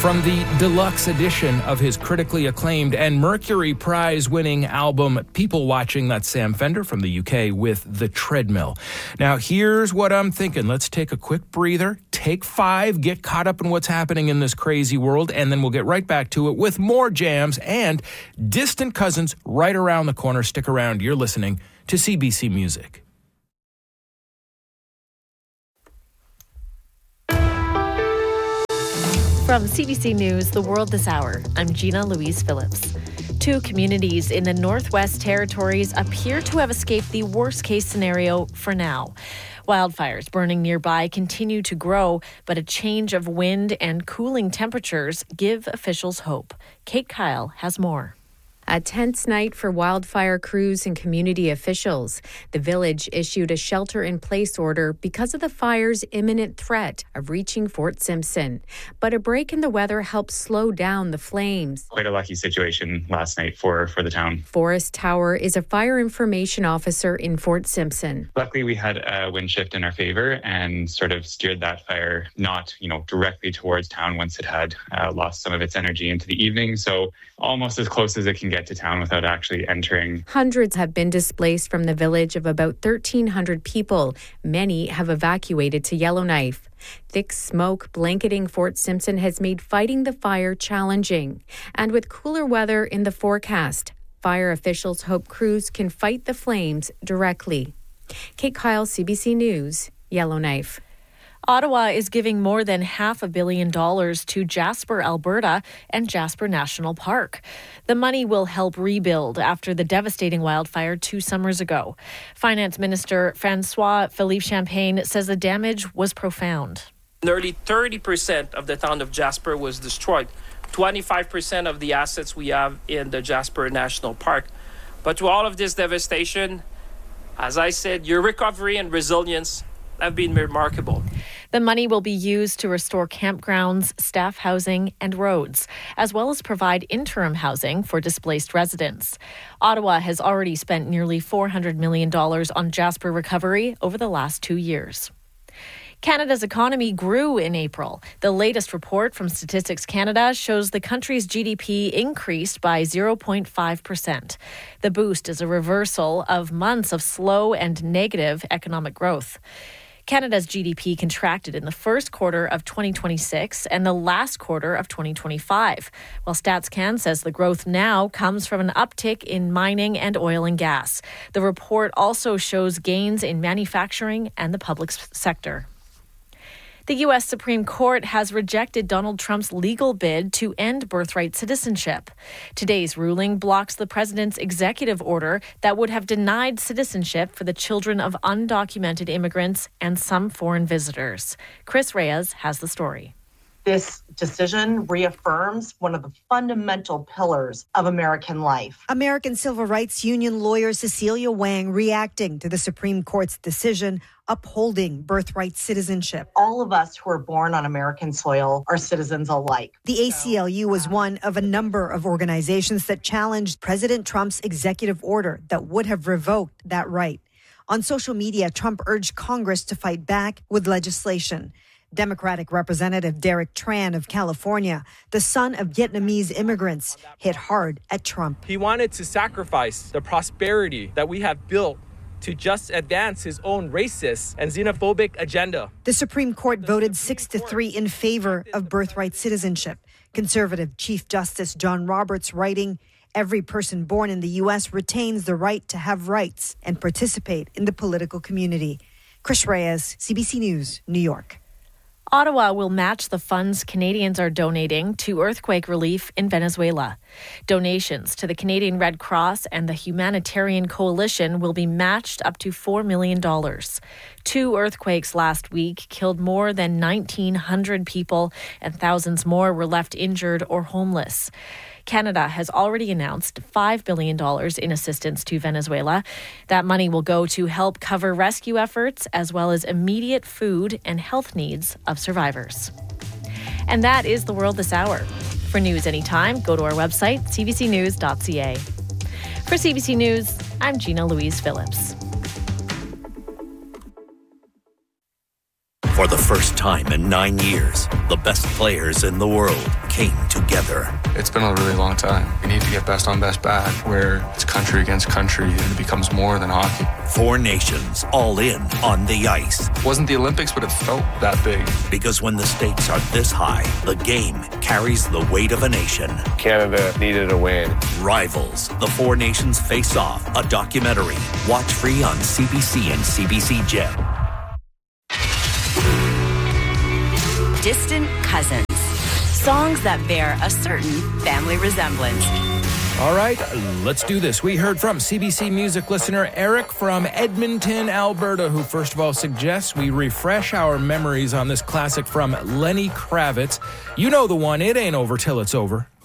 From the deluxe edition of his critically acclaimed and Mercury Prize-winning album People Watching, that's Sam Fender from the UK with The Treadmill. Now, here's what I'm thinking. Let's take a quick breather, take 5, get caught up in what's happening in this crazy world, and then we'll get right back to it with more jams and distant cousins right around the corner. Stick around. You're listening to CBC Music. From CBC News, The World This Hour, I'm Gina Louise Phillips. 2 communities in the Northwest Territories appear to have escaped the worst-case scenario for now. Wildfires burning nearby continue to grow, but a change of wind and cooling temperatures give officials hope. Kate Kyle has more. A tense night for wildfire crews and community officials. The village issued a shelter-in-place order because of the fire's imminent threat of reaching Fort Simpson. But a break in the weather helped slow down the flames. Quite a lucky situation last night for the town. Forrest Tower is a fire information officer in Fort Simpson. Luckily, we had a wind shift in our favor and sort of steered that fire not, directly towards town once it had lost some of its energy into the evening. So almost as close as it can get to town without actually entering. Hundreds have been displaced from the village of about 1,300 people. Many have evacuated to Yellowknife. Thick smoke blanketing Fort Simpson has made fighting the fire challenging. And with cooler weather in the forecast, fire officials hope crews can fight the flames directly. Kate Kyle, CBC News, Yellowknife. Ottawa is giving more than $500 million to Jasper, Alberta and Jasper National Park. The money will help rebuild after the devastating wildfire 2 summers ago. Finance Minister François-Philippe Champagne says the damage was profound. Nearly 30% of the town of Jasper was destroyed. 25% of the assets we have in the Jasper National Park. But to all of this devastation, as I said, your recovery and resilience have been remarkable. The money will be used to restore campgrounds, staff housing, and roads, as well as provide interim housing for displaced residents. Ottawa has already spent nearly $400 million on Jasper recovery over the last 2 years. Canada's economy grew in April. The latest report from Statistics Canada shows the country's GDP increased by 0.5%. The boost is a reversal of months of slow and negative economic growth. Canada's GDP contracted in the first quarter of 2026 and the last quarter of 2025, while StatsCan says the growth now comes from an uptick in mining and oil and gas. The report also shows gains in manufacturing and the public sector. The U.S. Supreme Court has rejected Donald Trump's legal bid to end birthright citizenship. Today's ruling blocks the president's executive order that would have denied citizenship for the children of undocumented immigrants and some foreign visitors. Chris Reyes has the story. This decision reaffirms one of the fundamental pillars of American life. American Civil Rights Union lawyer Cecilia Wang reacting to the Supreme Court's decision upholding birthright citizenship. All of us who are born on American soil are citizens alike. The ACLU was one of a number of organizations that challenged President Trump's executive order that would have revoked that right. On social media, Trump urged Congress to fight back with legislation. Democratic Representative Derek Tran of California, the son of Vietnamese immigrants, hit hard at Trump. He wanted to sacrifice the prosperity that we have built to just advance his own racist and xenophobic agenda. The Supreme Court voted 6-3 in favor of birthright citizenship. Conservative Chief Justice John Roberts writing, "Every person born in the U.S. retains the right to have rights and participate in the political community." Chris Reyes, CBC News, New York. Ottawa will match the funds Canadians are donating to earthquake relief in Venezuela. Donations to the Canadian Red Cross and the Humanitarian Coalition will be matched up to $4 million. 2 earthquakes last week killed more than 1,900 people, and thousands more were left injured or homeless. Canada has already announced $5 billion in assistance to Venezuela. That money will go to help cover rescue efforts as well as immediate food and health needs of survivors. And that is The World This Hour. For news anytime, go to our website, cbcnews.ca. For CBC News, I'm Gina Louise Phillips. For the first time in 9 years, the best players in the world came together. It's been a really long time. We need to get best on best back, where it's country against country and it becomes more than hockey. 4 nations all in on the ice. It wasn't the Olympics, but it felt that big. Because when the stakes are this high, the game carries the weight of a nation. Canada needed a win. Rivals, the 4 nations face off, a documentary. Watch free on CBC and CBC Gem. Distant cousins. Songs that bear a certain family resemblance. All right, let's do this. We heard from CBC Music listener Eric from Edmonton, Alberta, who first of all suggests we refresh our memories on this classic from Lenny Kravitz. You know the one, It Ain't Over Till It's Over.